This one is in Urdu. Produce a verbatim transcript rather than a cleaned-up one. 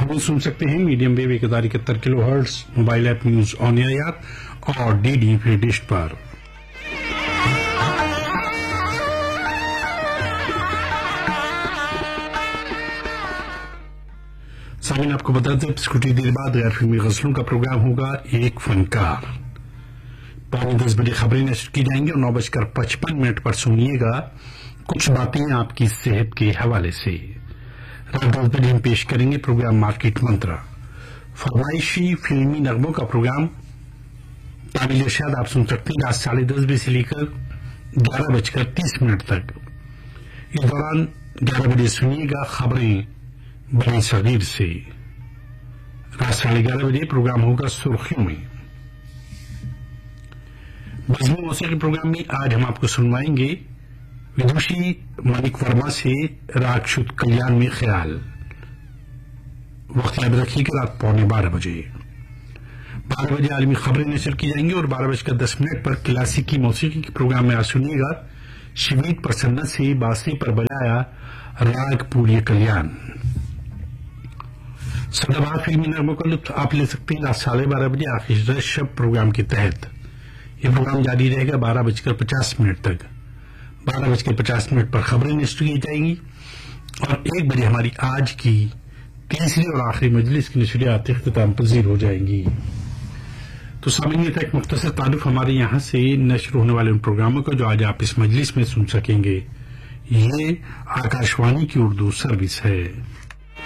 خبریں سن سکتے ہیں میڈیم ویو ایک ہزار اکہتر کلو hertz, mobile app news on year اور ڈی ڈی فری ڈش پر۔ سامعین آپ کو بتا دیں کچھ دیر بعد غیر فلمی غزلوں کا پروگرام ہوگا ایک فنکار۔ پونے دس بجے خبریں نشر کی جائیں گی اور نو بج کر پچپن منٹ پر سنیے گا کچھ باتیں آپ کی صحت کے حوالے سے۔ رات دس بجے ہم پیش کریں گے پروگرام مارکیٹ منترا۔ فرمائشی فلمی نغموں کا پروگرام تعمیل ارشاد آپ سن سکتے ہیں رات ساڑھے دس بجے سے لے کر گیارہ بج کر تیس منٹ تک۔ اس دوران گیارہ بجے سنیے گا خبریں بڑے صغیر سے۔ رات ساڑھے گیارہ بجے پروگرام ہوگا سرخیوں میں۔ بزمی موسیقی پروگرام میں آج ہم آپ کو سنوائیں گے ودوشی مانک ورما سے راگ شد کلیان میں خیال۔ وقت یاد رکھیے کہ رات پونے بارہ بجے بارہ بجے عالمی خبریں نشر کی جائیں گی اور بارہ بج کر دس منٹ پر کلاسیکی موسیقی کے پروگرام میں آج سنیے گا شیویت پرسنہ سے بانسری پر بجایا راگ پوری کلیان۔ سدا بہار فلمی نغموں کا لطف آپ لے سکتے ہیں رات ساڑھے بارہ بجے آخر شب پروگرام کے تحت۔ یہ پروگرام جاری رہے گا بارہ بج کر پچاس منٹ تک۔ بارہ بج کر پچاس منٹ پر خبریں نشر کی جائیں گی اور ایک بجے ہماری آج کی تیسری اور آخری مجلس کی نشریات اختتام پذیر ہو جائیں گی۔ تو سامعین یہ تھا ایک مختصر تعارف ہمارے یہاں سے نشر ہونے والے ان پروگراموں کا جو آج آپ اس مجلس میں سن سکیں گے۔ یہ آکاشوانی کی اردو سروس ہے۔